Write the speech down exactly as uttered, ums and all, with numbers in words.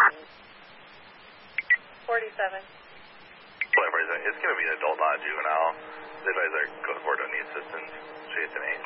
forty-seven. Whatever, it's going to be an adult, not a juvenile. The advisor code four don't need assistance. Chase an eight.